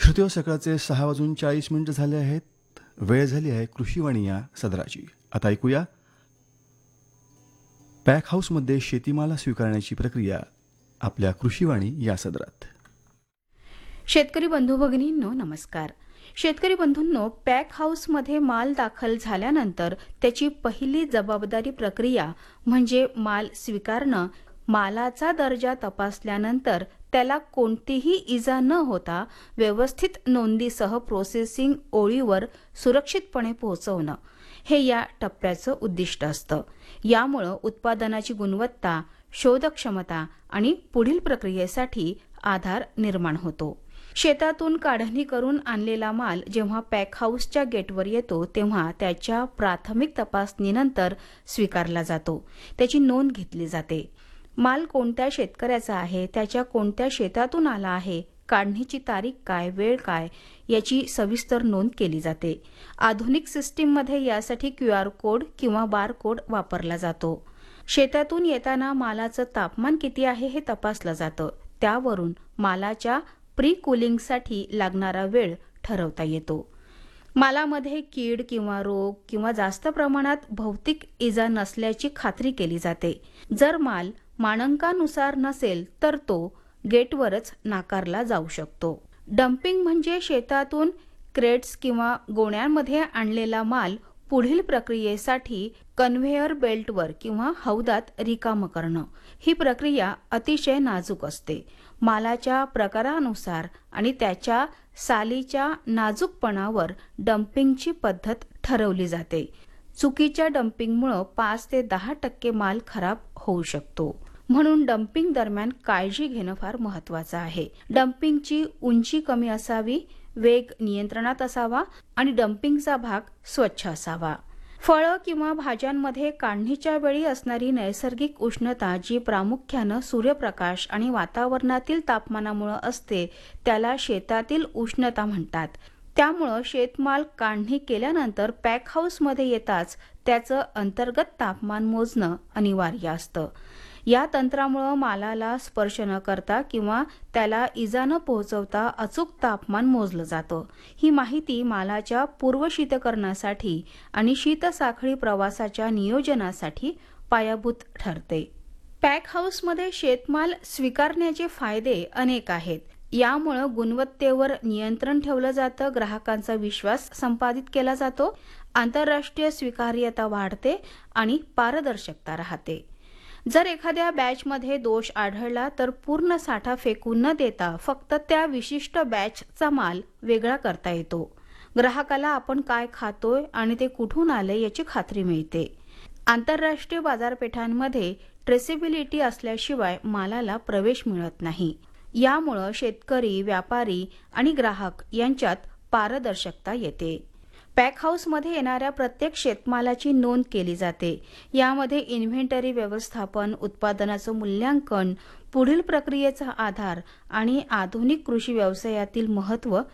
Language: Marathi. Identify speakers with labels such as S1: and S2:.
S1: श्रोते सकाळचे 6:40 झाले आहेत. वेळ झाली आहे कृषीवाणी या सदराची. आता ऐकूया पॅक हाऊसमध्ये शेतीमाल स्वीकारण्याची प्रक्रिया आपल्या कृषीवाणी या सदरात.
S2: शेतकरी बंधू भगिनींनो नमस्कार. शेतकरी बंधूंनो, पॅक हाऊसमध्ये माल दाखल झाल्यानंतर त्याची पहिली जबाबदारी प्रक्रिया म्हणजे माल स्वीकारणं. मालाचा दर्जा तपासल्यानंतर त्याला कोणतीही इजा न होता व्यवस्थित नोंदीसह प्रोसेसिंग ओळीवर सुरक्षितपणे पोहोचवणं हे या टप्प्याचं उद्दिष्ट असतं. यामुळं उत्पादनाची गुणवत्ता, शोधक्षमता आणि पुढील प्रक्रियेसाठी आधार निर्माण होतो. शेतातून काढणी करून आणलेला माल जेव्हा पॅक हाऊसच्या गेटवर येतो तेव्हा त्याच्या प्राथमिक तपासणीनंतर स्वीकारला जातो. त्याची नोंद घेतली जाते. माल कोणत्या शेतकऱ्याचा आहे, त्याच्या कोणत्या शेतातून आला आहे, काढणीची तारीख काय, वेळ काय याची सविस्तर नोंद केली जाते. आधुनिक सिस्टीममध्ये यासाठी QR कोड किंवा बार कोड वापरला जातो. शेतातून येताना मालाचं तापमान किती आहे हे तपासलं जातं. त्यावरून मालाच्या प्री कूलिंगसाठी लागणारा वेळ ठरवता येतो. मालामध्ये कीड किंवा रोग किंवा जास्त प्रमाणात भौतिक इजा नसल्याची खात्री केली जाते. जर माल मानकानुसार नसेल तर तो गेटवरच नाकारला जाऊ शकतो. डम्पिंग म्हणजे शेतातून क्रेट्स किंवा गोण्यांमध्ये आणलेला माल पुढील प्रक्रियेसाठी कन्व्हेयर बेल्टवर किंवा हौदात रिकामं करणं. ही प्रक्रिया अतिशय नाजूक असते. मालाच्या प्रकारानुसार आणि त्याच्या सालीच्या नाजूकपणावर डम्पिंगची पद्धत ठरवली जाते. चुकीच्या डम्पिंगमुळे 5 ते 10% माल खराब होऊ शकतो. म्हणून डम्पिंग दरम्यान काळजी घेणं फार महत्वाचं आहे. डम्पिंगची उंची कमी असावी, वेग नियंत्रणात असावा आणि डम्पिंगचा भाग स्वच्छ असावा. फळं किंवा भाज्यांमध्ये काढणीच्या वेळी असणारी नैसर्गिक उष्णता जी प्रामुख्यानं सूर्यप्रकाश आणि वातावरणातील तापमानामुळे असते त्याला शेतातील उष्णता म्हणतात. त्यामुळं शेतमाल काढणी केल्यानंतर पॅक हाऊसमध्ये येताच त्याचं अंतर्गत तापमान मोजणं अनिवार्य असतं. या तंत्रामुळं मालाला स्पर्श न करता किंवा त्याला इजा न पोहोचवता अचूक तापमान मोजलं जातं. ही माहिती मालाच्या पूर्वशीतकरणासाठी आणि शीतसाखळी प्रवासाच्या नियोजनासाठी पायाभूत ठरते. पॅक हाऊसमध्ये शेतमाल स्वीकारण्याचे फायदे अनेक आहेत. यामुळं गुणवत्तेवर नियंत्रण ठेवलं जातं, ग्राहकांचा विश्वास संपादित केला जातो, आंतरराष्ट्रीय स्वीकार्यता वाढते आणि पारदर्शकता राहते. जर एखाद्या बॅचमध्ये दोष आढळला तर पूर्ण साठा फेकून न देता फक्त त्या विशिष्ट बॅचचा माल वेगळा करता येतो. ग्राहकाला आपण काय खातोय आणि ते कुठून आले याची खात्री मिळते. आंतरराष्ट्रीय बाजारपेठांमध्ये ट्रेसेबिलिटी असल्याशिवाय मालाला प्रवेश मिळत नाही. यामुळं शेतकरी, व्यापारी आणि ग्राहक यांच्यात पारदर्शकता येते. पॅक हाऊसमध्ये येणाऱ्या प्रत्येक शेतमालाची नोंद केली जाते. यामध्ये इन्व्हेंटरी व्यवस्थापन, उत्पादनाचं मूल्यांकन, पुढील प्रक्रियेचा आधार आणि आधुनिक कृषी व्यवसायातील महत्त्व